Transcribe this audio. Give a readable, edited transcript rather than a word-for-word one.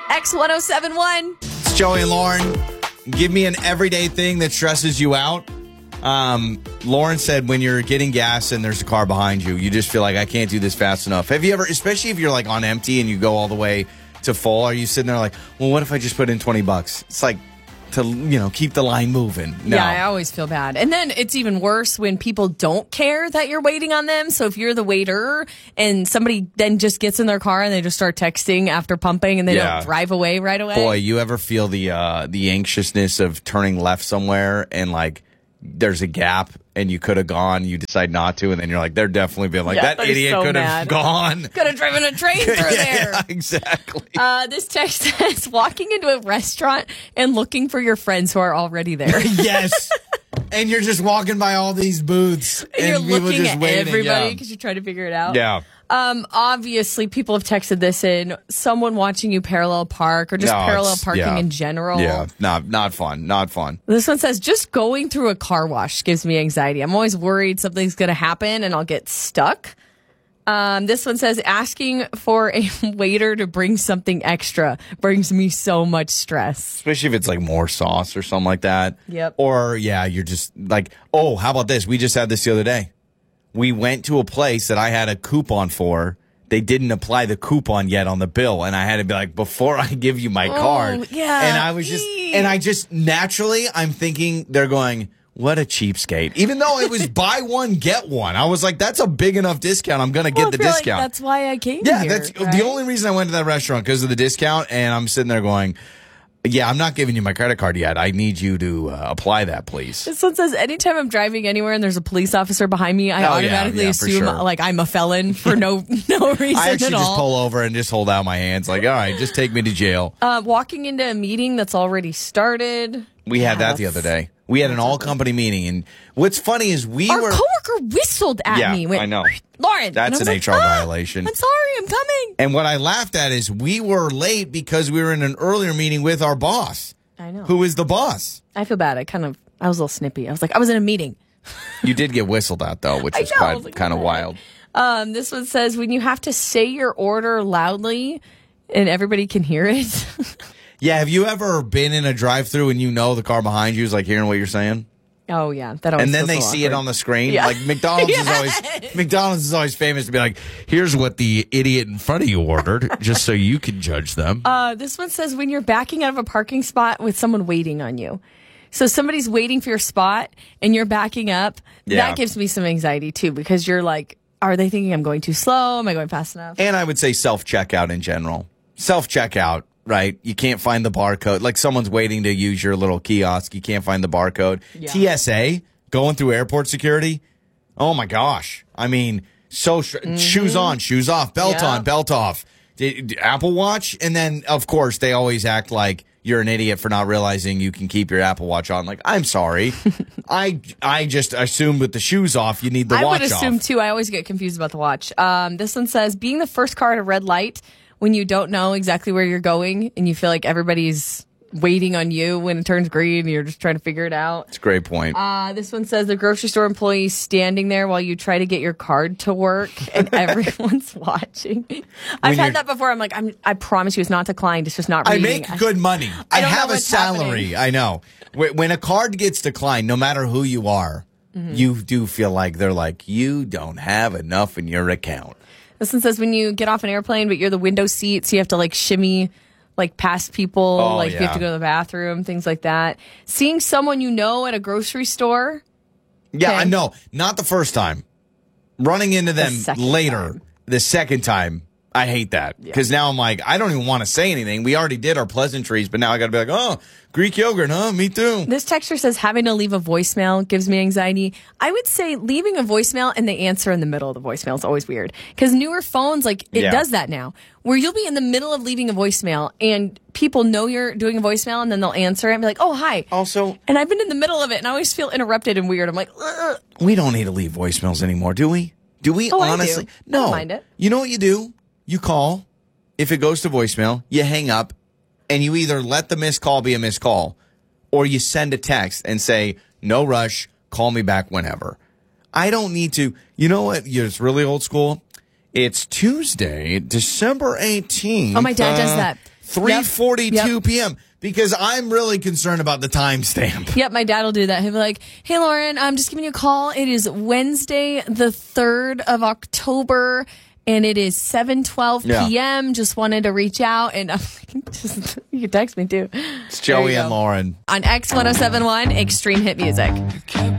X1071. It's Joey and Lauren. Give me an everyday thing that stresses you out. Lauren said when you're getting gas and there's a car behind you, you just feel like I can't do this fast enough. Have you ever, especially if you're like on empty and you go all the way to full, are you sitting there like, well, what if I just put in $20? It's like to, keep the line moving. No. Yeah, I always feel bad. And then it's even worse when people don't care that you're waiting on them. So if you're the waiter and somebody then just gets in their car and they just start texting after pumping and they don't drive away right away. Boy, you ever feel the anxiousness of turning left somewhere and like there's a gap and you could have gone, you decide not to, and then you're like, they're definitely being like, that idiot could have gone. Could have driven a train through there. Yeah, exactly. This text says, walking into a restaurant and looking for your friends who are already there. Yes. And you're just walking by all these booths. And you're looking just at waiting, everybody because you're trying to figure it out. Yeah. Obviously, people have texted this in. Someone watching you parallel park or just parallel parking in general. Yeah, not fun. Not fun. This one says, just going through a car wash gives me anxiety. I'm always worried something's going to happen and I'll get stuck. This one says, asking for a waiter to bring something extra brings me so much stress. Especially if it's like more sauce or something like that. Yep. Or, you're just like, oh, how about this? We just had this the other day. We went to a place that I had a coupon for. They didn't apply the coupon yet on the bill. And I had to be like, before I give you my card. Yeah. And I was naturally, I'm thinking they're going, what a cheapskate. Even though it was buy one, get one. I was like, that's a big enough discount. I'm going to get the discount. That's why I came here. Yeah, that's right? The only reason I went to that restaurant because of the discount. And I'm sitting there going, yeah, I'm not giving you my credit card yet. I need you to apply that, please. This one says, anytime I'm driving anywhere and there's a police officer behind me, I automatically assume like I'm a felon for no reason at all. I actually just pull over and just hold out my hands like, all right, just take me to jail. Walking into a meeting that's already started. We had that the other day. We had an all-company meeting, and what's funny is our coworker whistled at me. I know. Lauren. That's an HR violation. I'm sorry, I'm coming. And what I laughed at is we were late because we were in an earlier meeting with our boss. I know. Who is the boss? I feel bad. I was a little snippy. I was like, I was in a meeting. You did get whistled at, though, which is kind of wild. This one says, when you have to say your order loudly and everybody can hear it. Yeah, have you ever been in a drive-thru and you know the car behind you is like hearing what you're saying? Oh yeah, that always. And then they see it on the screen. Yeah. Like McDonald's is always famous to be like, here's what the idiot in front of you ordered, just so you can judge them. This one says when you're backing out of a parking spot with someone waiting on you. So somebody's waiting for your spot and you're backing up. Yeah. That gives me some anxiety too because you're like, are they thinking I'm going too slow? Am I going fast enough? And I would say self-checkout in general. Self-checkout. Right. You can't find the barcode. Like someone's waiting to use your little kiosk. You can't find the barcode. Yeah. TSA going through airport security. Oh, my gosh. I mean, shoes on, shoes off, belt on, belt off. Apple Watch. And then, of course, they always act like you're an idiot for not realizing you can keep your Apple Watch on. Like, I'm sorry. I just assumed with the shoes off, you need the watch off. I would assume, too. I always get confused about the watch. This one says, being the first car at a red light when you don't know exactly where you're going and you feel like everybody's waiting on you when it turns green and you're just trying to figure it out. It's a great point. This one says the grocery store employee standing there while you try to get your card to work and everyone's watching. I've had that before. I'm like, I promise you it's not declined. It's just not reading. I make good money. I have a salary. Happening. I know. When a card gets declined, no matter who you are, you do feel like they're like, you don't have enough in your account. This one says when you get off an airplane, but you're the window seat, so you have to like shimmy like past people, you have to go to the bathroom, things like that. Seeing someone you know at a grocery store. Yeah, I know. Not the first time. Running into them later, the second time. I hate that because now I'm like, I don't even want to say anything. We already did our pleasantries, but now I got to be like, oh, Greek yogurt, huh? Me too. This texter says having to leave a voicemail gives me anxiety. I would say leaving a voicemail and they answer in the middle of the voicemail is always weird because newer phones, like it does that now where you'll be in the middle of leaving a voicemail and people know you're doing a voicemail and then they'll answer it and be like, oh, hi. Also, and I've been in the middle of it and I always feel interrupted and weird. I'm like, ugh. We don't need to leave voicemails anymore, do we? Do we honestly? I do. No. I don't mind it. You know what you do? You call. If it goes to voicemail, you hang up, and you either let the missed call be a missed call, or you send a text and say, no rush, call me back whenever. I don't need to. You know what? It's really old school. It's Tuesday, December 18th. Oh, my dad does that. 3:42 p.m. because I'm really concerned about the timestamp. Yep, my dad will do that. He'll be like, "Hey, Lauren, I'm just giving you a call. It is Wednesday, the 3rd of October, and it is 7:12 p.m. Just wanted to reach out." And I'm like, you can text me too. It's Joey and Lauren on X1071 Extreme Hit Music.